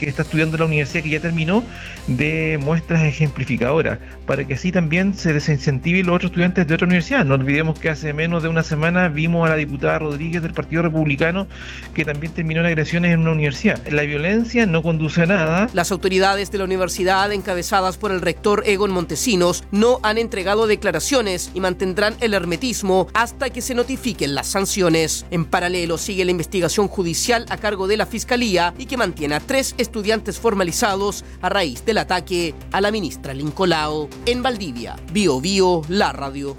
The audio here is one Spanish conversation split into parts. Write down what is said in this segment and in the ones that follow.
que está estudiando en la universidad que ya terminó, de muestras ejemplificadoras, para que así también se desincentive los otros estudiantes de otra universidad. No olvidemos que hace menos de una semana vimos a la diputada Rodríguez del Partido Republicano que también terminó en agresiones en una universidad. La violencia no conduce a nada. Las autoridades de la universidad, encabezadas por el rector Egon Montesinos, no han entregado declaraciones y mantendrán el hermetismo hasta que se notifiquen las sanciones. En paralelo sigue la investigación judicial a cargo de la Fiscalía y que mantiene a 3 estudiantes formalizados a raíz del ataque a la ministra Lincolao. En Valdivia, Bio Bio, la radio.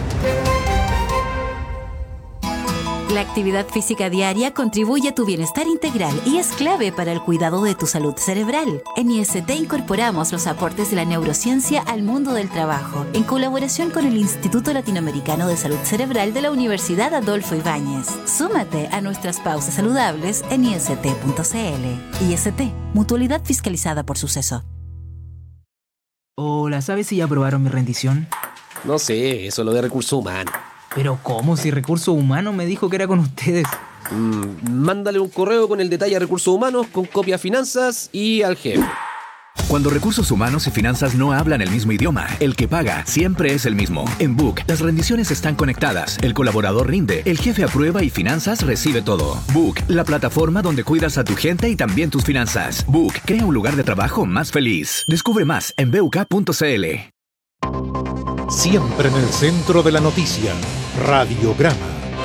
La actividad física diaria contribuye a tu bienestar integral y es clave para el cuidado de tu salud cerebral. En IST incorporamos los aportes de la neurociencia al mundo del trabajo, en colaboración con el Instituto Latinoamericano de Salud Cerebral de la Universidad Adolfo Ibáñez. Súmate a nuestras pausas saludables en ist.cl. IST, mutualidad fiscalizada por Suceso. Hola, ¿sabes si ya aprobaron mi rendición? No sé, eso es lo de recursos humanos. Pero ¿cómo? Si Recursos Humanos me dijo que era con ustedes. Mándale un correo con el detalle a Recursos Humanos, con copia a Finanzas y al jefe. Cuando Recursos Humanos y Finanzas no hablan el mismo idioma, el que paga siempre es el mismo. En Book, las rendiciones están conectadas, el colaborador rinde, el jefe aprueba y Finanzas recibe todo. Book, la plataforma donde cuidas a tu gente y también tus finanzas. Book, crea un lugar de trabajo más feliz. Descubre más en buk.cl. Siempre en el centro de la noticia, Radiograma.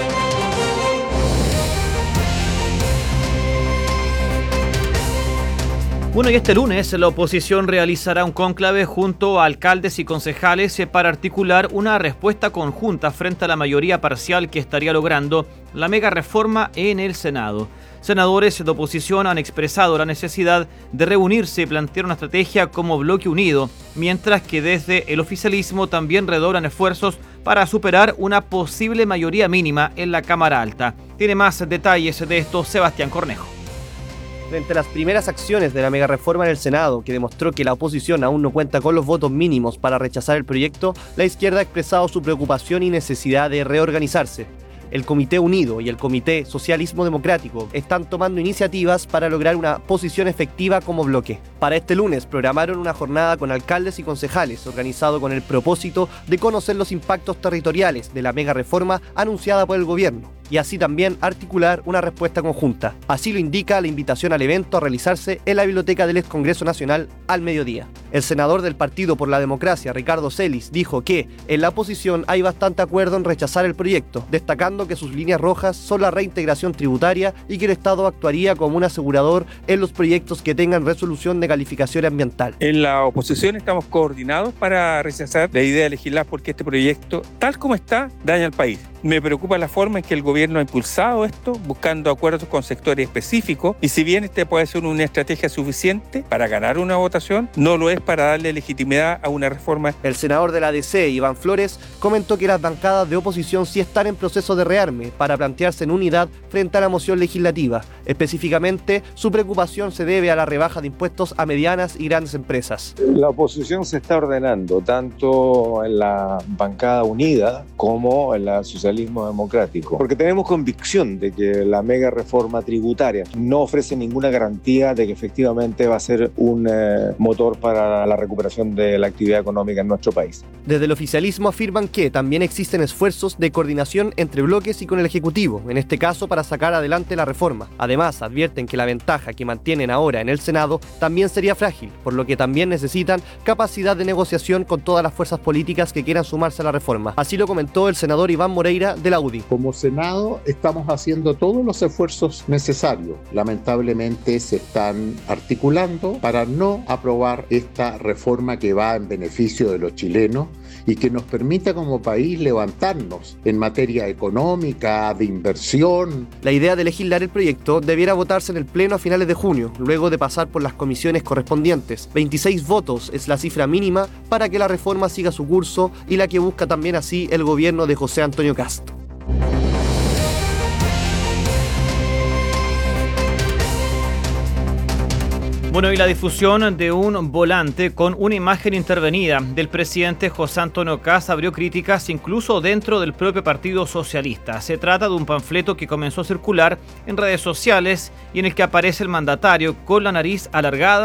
Bueno, y este lunes la oposición realizará un cónclave junto a alcaldes y concejales para articular una respuesta conjunta frente a la mayoría parcial que estaría logrando la mega reforma en el Senado. Senadores de oposición han expresado la necesidad de reunirse y plantear una estrategia como bloque unido, mientras que desde el oficialismo también redoblan esfuerzos para superar una posible mayoría mínima en la Cámara Alta. Tiene más detalles de esto Sebastián Cornejo. Frente a las primeras acciones de la megareforma en el Senado, que demostró que la oposición aún no cuenta con los votos mínimos para rechazar el proyecto, la izquierda ha expresado su preocupación y necesidad de reorganizarse. El Comité Unido y el Comité Socialismo Democrático están tomando iniciativas para lograr una posición efectiva como bloque. Para este lunes programaron una jornada con alcaldes y concejales, organizado con el propósito de conocer los impactos territoriales de la mega reforma anunciada por el gobierno, y así también articular una respuesta conjunta. Así lo indica la invitación al evento a realizarse en la biblioteca del ex Congreso Nacional al mediodía. El senador del Partido por la Democracia, Ricardo Celis, dijo que en la oposición hay bastante acuerdo en rechazar el proyecto, destacando que sus líneas rojas son la reintegración tributaria y que el Estado actuaría como un asegurador en los proyectos que tengan resolución de calificación ambiental. En la oposición estamos coordinados para rechazar la idea de legislar porque este proyecto, tal como está, daña al país. Me preocupa la forma en que el gobierno ha impulsado esto, buscando acuerdos con sectores específicos, y si bien este puede ser una estrategia suficiente para ganar una votación, no lo es para darle legitimidad a una reforma. El senador de la DC, Iván Flores, comentó que las bancadas de oposición sí están en proceso de rearme para plantearse en unidad frente a la moción legislativa. Específicamente, su preocupación se debe a la rebaja de impuestos a medianas y grandes empresas. La oposición se está ordenando, tanto en la bancada unida como en la socialismo democrático, porque tenemos convicción de que la mega reforma tributaria no ofrece ninguna garantía de que efectivamente va a ser un motor para la recuperación de la actividad económica en nuestro país. Desde el oficialismo afirman que también existen esfuerzos de coordinación entre bloques y con el Ejecutivo, en este caso para sacar adelante la reforma. Además, advierten que la ventaja que mantienen ahora en el Senado también sería frágil, por lo que también necesitan capacidad de negociación con todas las fuerzas políticas que quieran sumarse a la reforma. Así lo comentó el senador Iván Moreira de la UDI. Como Senado estamos haciendo todos los esfuerzos necesarios. Lamentablemente se están articulando para no aprobar esta reforma que va en beneficio de los chilenos y que nos permita como país levantarnos en materia económica, de inversión. La idea de legislar el proyecto debiera votarse en el Pleno a finales de junio, luego de pasar por las comisiones correspondientes. 26 votos es la cifra mínima para que la reforma siga su curso y la que busca también así el gobierno de José Antonio Kast. Bueno, y la difusión de un volante con una imagen intervenida del presidente José Antonio Kast abrió críticas incluso dentro del propio Partido Socialista. Se trata de un panfleto que comenzó a circular en redes sociales y en el que aparece el mandatario con la nariz alargada